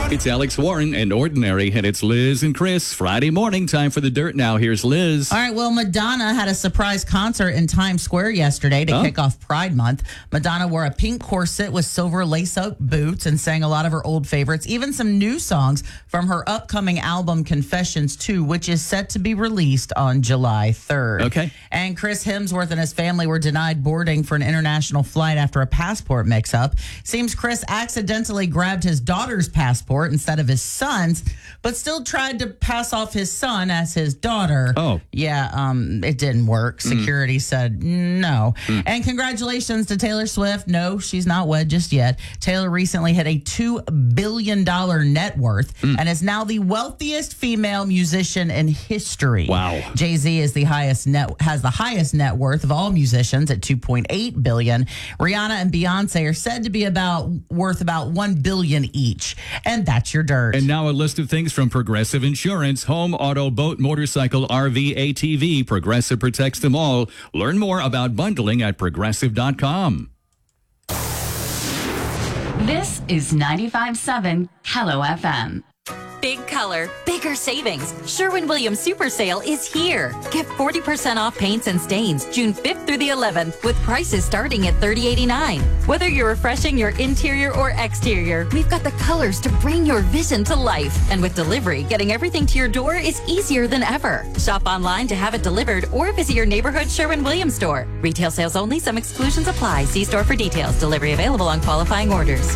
It's Alex Warren and Ordinary, and it's Liz and Chris. Friday morning, time for the Dirt now. Here's Liz. All right, well, Madonna had a surprise concert in Times Square yesterday to kick off Pride Month. Madonna wore a pink corset with silver lace-up boots and sang a lot of her old favorites, even some new songs from her upcoming album Confessions 2, which is set to be released on July 3rd. Okay. And Chris Hemsworth and his family were denied boarding for an international flight after a passport mix-up. Seems Chris accidentally grabbed his daughter's passport instead of his son's, but still tried to pass off his son as his daughter. Oh. Yeah, it didn't work. Security said no. And congratulations to Taylor Swift. No, she's not wed just yet. Taylor recently hit a $2 billion net worth and is now the wealthiest female musician in history. Wow. Jay-Z has the highest net worth of all musicians at $2.8 billion. Rihanna and Beyonce are said to be worth about $1 billion each. And that's your dirt. And now a list of things from Progressive Insurance. Home, auto, boat, motorcycle, RV, ATV. Progressive protects them all. Learn more about bundling at Progressive.com. This is 95.7 Hello FM. Big color, bigger savings. Sherwin-Williams Super Sale is here. Get 40% off paints and stains June 5th through the 11th with prices starting at $30.89. Whether you're refreshing your interior or exterior, we've got the colors to bring your vision to life. And with delivery, getting everything to your door is easier than ever. Shop online to have it delivered or visit your neighborhood Sherwin-Williams store. Retail sales only. Some exclusions apply. See store for details. Delivery available on qualifying orders.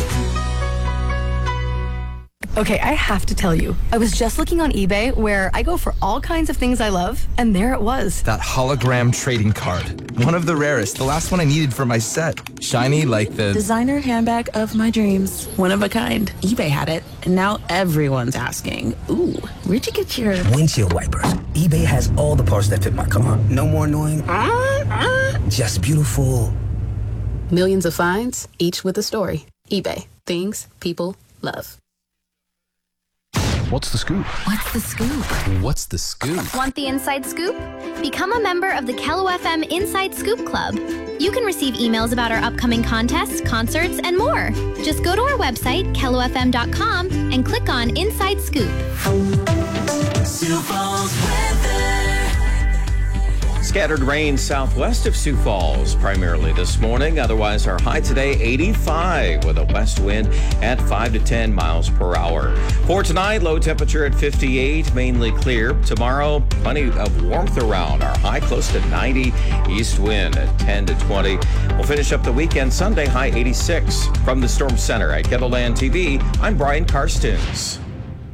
Okay, I have to tell you, I was just looking on eBay where I go for all kinds of things I love, and there it was. That hologram trading card. One of the rarest. The last one I needed for my set. Shiny like the designer handbag of my dreams. One of a kind. eBay had it, and now everyone's asking, ooh, where'd you get your windshield wipers? eBay has all the parts that fit my car. No more annoying. Just beautiful. Millions of finds, each with a story. eBay. Things people love. What's the scoop? What's the scoop? What's the scoop? Want the inside scoop? Become a member of the Kello FM Inside Scoop Club. You can receive emails about our upcoming contests, concerts, and more. Just go to our website, kellofm.com, and click on Inside Scoop. Sioux Falls weather. Scattered rain southwest of Sioux Falls, primarily this morning. Otherwise, our high today, 85, with a west wind at 5 to 10 miles per hour. For tonight, low temperature at 58, mainly clear. Tomorrow, plenty of warmth around. Our high close to 90, east wind at 10 to 20. We'll finish up the weekend Sunday, high 86. From the Storm Center at Kettleland TV, I'm Brian Karstens.